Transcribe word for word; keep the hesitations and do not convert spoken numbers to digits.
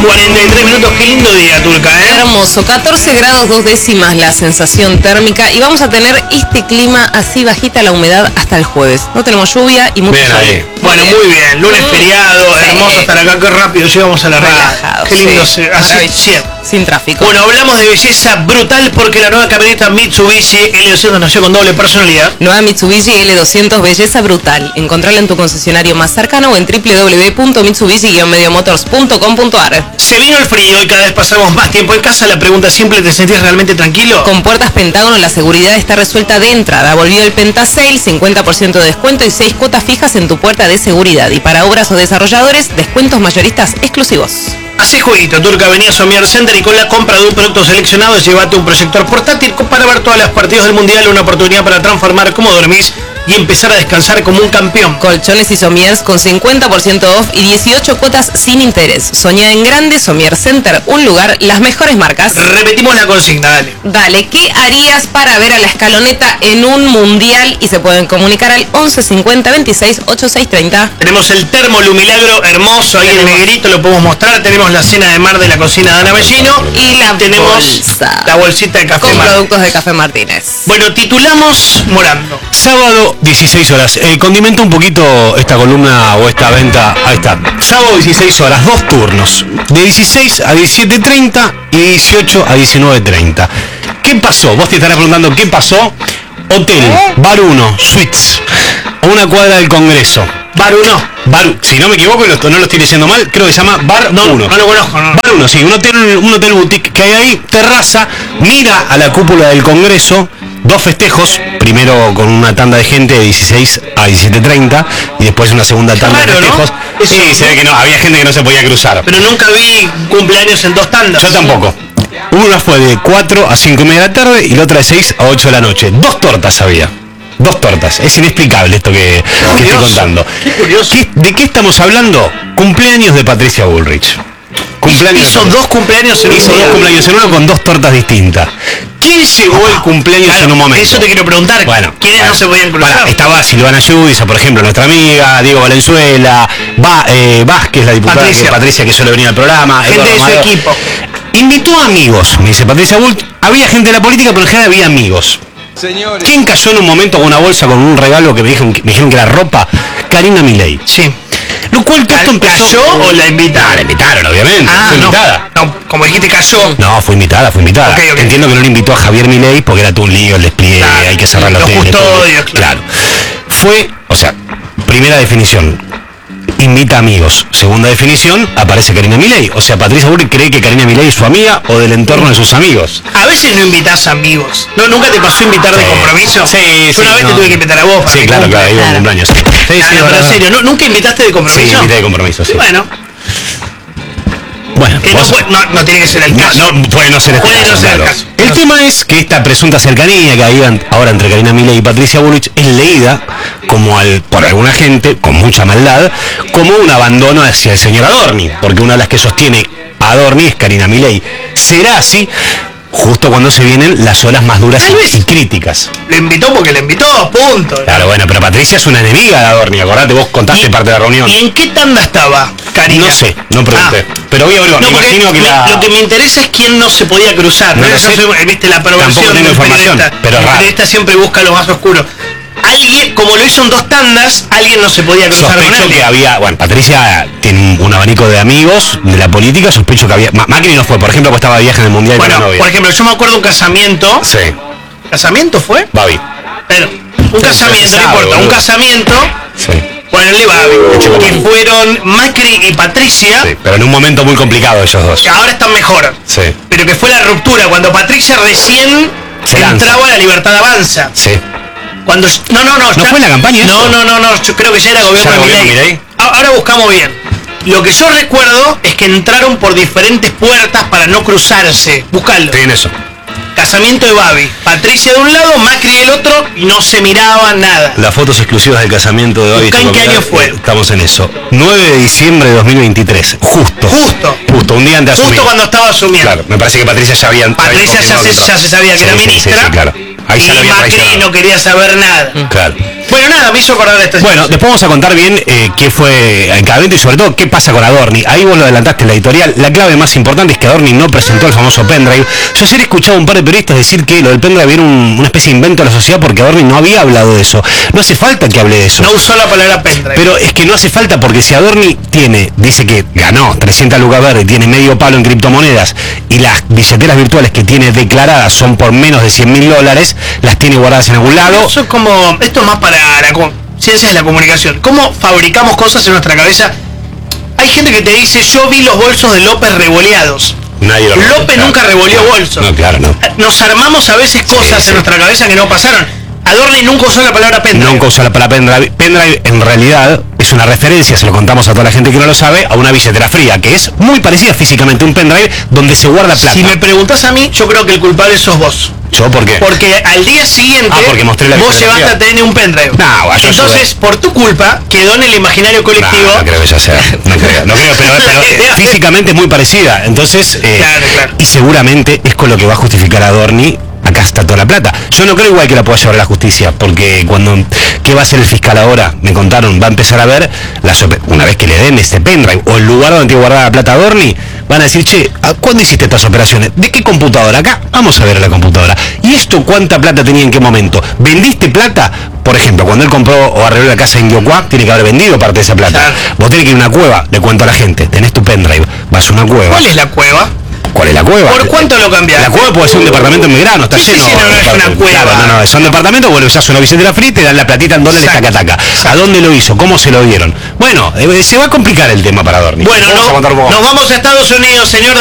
cuarenta y tres minutos, qué lindo día, Turca, ¿eh? Hermoso, catorce grados dos décimas la sensación térmica y vamos a tener este clima así bajita la humedad hasta el jueves. No tenemos lluvia y mucho bien sol. ahí. Bueno, muy bien, lunes mm, feriado, sí. Hermoso estar acá, qué rápido llegamos a la relajado. Qué lindo sí. se así, cierto. Sin tráfico. Bueno, hablamos de belleza brutal porque la nueva camioneta Mitsubishi L doscientos nació con doble personalidad. Nueva Mitsubishi L doscientos, belleza brutal. Encontrala en tu concesionario más cercano o en w w w punto mitsubishi guion medio motors punto com punto a r. Se vino el frío y cada vez pasamos más tiempo en casa. La pregunta simple, ¿te sentís realmente tranquilo? Con Puertas Pentágono la seguridad está resuelta de entrada. Volvió el Pentasale, cincuenta por ciento de descuento y seis cuotas fijas en tu puerta de seguridad. Y para obras o desarrolladores, descuentos mayoristas exclusivos. Hacé jueguito, Turca, venía a Somier Center y con la compra de un producto seleccionado llévate un proyector portátil para ver todas las partidas del Mundial, una oportunidad para transformar cómo dormís y empezar a descansar como un campeón. Colchones y somiers con cincuenta por ciento off y dieciocho cuotas sin interés. Soñá en grande, Somier Center, un lugar, las mejores marcas. Repetimos la consigna, dale. Dale, ¿qué harías para ver a la Escaloneta en un Mundial? Y se pueden comunicar al once cincuenta veintiséis ochenta y seis treinta. Tenemos el termo Lumilagro hermoso, ahí en negrito lo podemos mostrar. Tenemos la cena de mar de la cocina de Ana Bellino. Y la tenemos bolsa. La bolsita de café con Mar. productos de Café Martínez. Bueno, titulamos Morando. Sábado dieciséis horas. Eh, condimenta un poquito esta columna o esta venta. Ahí está. Sábado dieciséis horas, dos turnos. De dieciséis a diecisiete treinta y dieciocho a diecinueve treinta. ¿Qué pasó? Vos te estarás preguntando qué pasó. Hotel, Bar uno, Suites, a una cuadra del Congreso. Bar uno. Bar, si no me equivoco, no lo estoy diciendo mal, creo que se llama Bar no, uno. No lo conozco, no. Bar uno, sí, un hotel, un hotel boutique que hay ahí, terraza, mira a la cúpula del Congreso, dos festejos, primero con una tanda de gente de dieciséis a diecisiete treinta y después una segunda tanda claro, de festejos. ¿no? Sí, se ve que no, había gente que no se podía cruzar. Pero nunca vi cumpleaños en dos tandas. Yo tampoco. Una fue de cuatro a cinco y media de la tarde y la otra de seis a ocho de la noche. Dos tortas había. Dos tortas. Es inexplicable esto que, que estoy contando. Qué curioso. ¿Qué, ¿De qué estamos hablando? Cumpleaños de Patricia Bullrich. Cumpleaños. Hizo dos cumpleaños en Hizo uno. dos cumpleaños en uno con dos tortas distintas. ¿Quién llegó el cumpleaños claro, en un momento? Eso te quiero preguntar. Bueno, ¿quiénes bueno, no se podían cruzar? Bueno, estaba Silvana Yudiza, por ejemplo, nuestra amiga, Diego Valenzuela, Va, eh, Vázquez, la diputada Patricia. Que, Patricia, que suele venir al programa. Gente Eduardo de su Amado. equipo. Invitó a amigos, me dice Patricia Bull. Había gente de la política, pero en general había amigos. Señores. ¿Quién cayó en un momento con una bolsa con un regalo que me dijeron, me dijeron que era ropa? Karina Milei. Sí. Lo cual todo empezó... ¿Cayó o la invitaron? No, la invitaron, obviamente. Ah, fue no, invitada. No, como dijiste, cayó. No, fue invitada, fue invitada. Okay, okay. Entiendo que no le invitó a Javier Milei porque era todo un lío, el despliegue, claro, hay que cerrar los hoteles. Los custodios, claro. claro. Fue, o sea, primera definición, invita amigos. Segunda definición, aparece Karina Milei. O sea, Patricia Bullrich cree que Karina Milei es su amiga o del entorno de sus amigos. A veces no invitas amigos. ¿No? ¿Nunca te pasó invitar sí. de compromiso? Sí, Yo sí. una vez no. te tuve que invitar a vos. Sí, claro, claro, iba a un cumpleaños. Sí, sí, claro, sí, pero en serio, ¿no? ¿Nunca invitaste de compromiso? Sí, invité de compromiso, sí. Bueno. Bueno, que no, puede, no, no tiene que ser el caso. No, no puede no ser, este puede caso, no ser claro. el caso. El no tema sé. es que esta presunta cercanía que hay ahora entre Karina Milei y Patricia Bullrich es leída como al, por alguna gente, con mucha maldad, como un abandono hacia el señor Adorni, porque una de las que sostiene a Adorni es Karina Milei. ¿Será así? Justo cuando se vienen las olas más duras y, y críticas. Le invitó porque le invitó, punto. Claro, bueno, pero Patricia es una enemiga de Adorni, acordate, vos contaste parte de la reunión. ¿Y en qué tanda estaba Karina? No sé, no pregunté. Ah. Pero voy a averiguar, no, me imagino que me, la... Lo que me interesa es quién no se podía cruzar. No, no no sé. soy, viste, la perversión del periodista. Pero el raro. periodista siempre busca lo más oscuro. Alguien, como lo hizo en dos tandas, alguien no se podía cruzar sospecho con alguien. que había, bueno, Patricia tiene un abanico de amigos de la política, sospecho que había, Macri no fue, por ejemplo, pues estaba de viaje en el Mundial. Bueno, con la novia. por ejemplo, yo me acuerdo un casamiento. Sí. ¿Casamiento fue? Babi. Pero, un sí, casamiento, no importa, boludo. Un casamiento. Sí. Bueno, el de Babi, que fueron Macri y Patricia. Sí, pero en un momento muy complicado ellos dos. Que ahora están mejor. Sí. Pero que fue la ruptura, cuando Patricia recién se entraba lanza. a la Libertad Avanza. Sí. Cuando no no no no ya, fue la campaña no eso? no no no yo creo que ya era gobierno ¿Ya de gobierno Milei. Milei? Ahora buscamos bien. Lo que yo recuerdo es que entraron por diferentes puertas para no cruzarse. Buscalo. Estoy en eso. Casamiento de Babi, Patricia de un lado, Macri del otro, y no se miraba nada. Las fotos exclusivas del casamiento de Babi. ¿En qué año fue? Estamos en eso. nueve de diciembre de dos mil veintitrés. Justo. Justo. Justo, un día antes de asumir. Justo cuando estaba asumiendo. Claro, me parece que Patricia ya había... Patricia ya se, ya se sabía que sí, era sí, ministra. Sí, sí, claro. Ahí y ya lo había Macri traicionado. no quería saber nada. Claro. Bueno, nada, me hizo acordar de esta Bueno, situación. después vamos a contar bien eh, qué fue en cada evento y sobre todo qué pasa con Adorni. Ahí vos lo adelantaste en la editorial. La clave más importante es que Adorni no presentó el famoso pendrive. Yo ayer he escuchado a un par de periodistas decir que lo del pendrive era un- una especie de invento de la sociedad porque Adorni no había hablado de eso. No hace falta que hable de eso. No usó la palabra pendrive. Pero es que no hace falta porque si Adorni tiene, dice que ganó trescientas lucas verdes, tiene medio palo en criptomonedas y las billeteras virtuales que tiene declaradas son por menos de cien mil dólares, las tiene guardadas en algún lado. Eso es como, esto es más para la co- ciencias de la comunicación. ¿Cómo fabricamos cosas en nuestra cabeza? Hay gente que te dice, yo vi los bolsos de López revoleados. Nadie lo López claro. nunca revoleó No, bolsos. No, claro, no. Nos armamos a veces cosas sí. en nuestra cabeza que no pasaron. Adorni nunca usó la palabra pendrive. Nunca usó la palabra pendrive. Pendrive en realidad es una referencia, se lo contamos a toda la gente que no lo sabe, a una billetera fría, que es muy parecida físicamente a un pendrive donde se guarda plata. Si me preguntás a mí, yo creo que el culpable sos vos. ¿Yo por qué? Porque al día siguiente Ah, porque mostré la vos billetera llevaste a fría. T N un pendrive. No, bueno, yo Entonces, por tu culpa, quedó en el imaginario colectivo. No, no creo que ya sea. No creo, no creo, pero, pero, eh, físicamente es muy parecida. Entonces, eh, Claro, claro. y seguramente es con lo que va a justificar a Adorni. Acá está toda la plata. Yo no creo igual que la pueda llevar a la justicia, porque cuando, ¿qué va a hacer el fiscal ahora? Me contaron, va a empezar a ver, las, op- una vez que le den este pendrive, o el lugar donde tiene guardada la plata a Adorni, van a decir, che, ¿a ¿cuándo hiciste estas operaciones? ¿De qué computadora? Acá, vamos a ver a la computadora. ¿Y esto cuánta plata tenía en qué momento? ¿Vendiste plata? Por ejemplo, cuando él compró o arregló la casa en Indiocuá, tiene que haber vendido parte de esa plata. Claro. Vos tenés que ir a una cueva, le cuento a la gente, tenés tu pendrive, vas a una cueva. ¿Cuál es la cueva? ¿Cuál es la cueva? ¿Por cuánto lo cambiaste? La cueva puede ser un departamento en Belgrano, está Sí, sí, lleno. sí, no, no de es una departamentos. cueva. Claro, no, no, son departamentos, bueno, usás una billetera fría y te dan la platita en dólares, taca, Exacto. taca. ¿A dónde lo hizo? ¿Cómo se lo dieron? Bueno, eh, se va a complicar el tema para Adorni. Bueno, Vamos no, a contar un poco nos más. vamos a Estados Unidos, señor.